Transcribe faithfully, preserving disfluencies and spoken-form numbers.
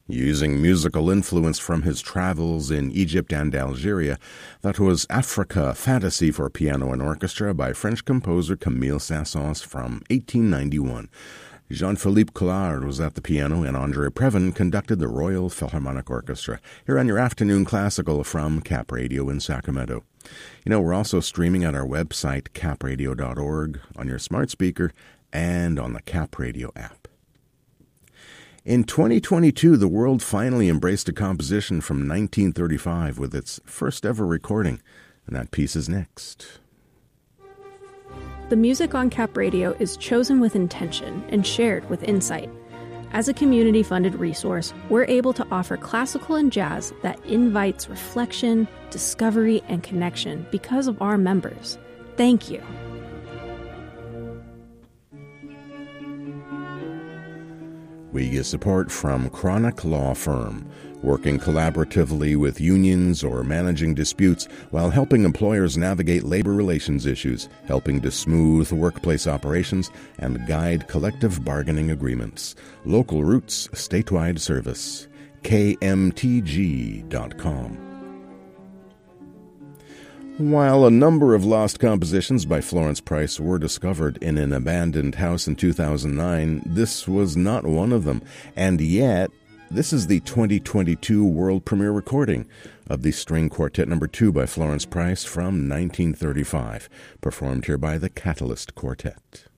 Using musical influence from his travels in Egypt and Algeria, that was Africa Fantasy for Piano and Orchestra by French composer Camille Saint-Saëns from eighteen ninety-one. Jean-Philippe Collard was at the piano, and André Previn conducted the Royal Philharmonic Orchestra. Here on your afternoon classical from Cap Radio in Sacramento. You know, we're also streaming at our website, cap radio dot org, on your smart speaker, and on the Cap Radio app. In twenty twenty-two, the world finally embraced a composition from nineteen thirty-five with its first ever recording, and that piece is next. The music on Cap Radio is chosen with intention and shared with insight. As a community-funded resource, we're able to offer classical and jazz that invites reflection, discovery, and connection because of our members. Thank you. We get support from Chronic Law Firm, working collaboratively with unions or managing disputes while helping employers navigate labor relations issues, helping to smooth workplace operations and guide collective bargaining agreements. Local roots, statewide service. K M T G dot com. While a number of lost compositions by Florence Price were discovered in an abandoned house in two thousand nine, this was not one of them. And yet, this is the twenty twenty-two world premiere recording of the String Quartet Number two by Florence Price from nineteen thirty-five, performed here by the Catalyst Quartet.